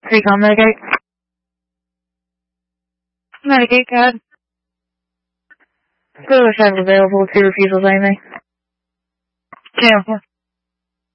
Recon mitigate. Mitigate, go ahead. Still available, 2 refusals, anything. Channel 4.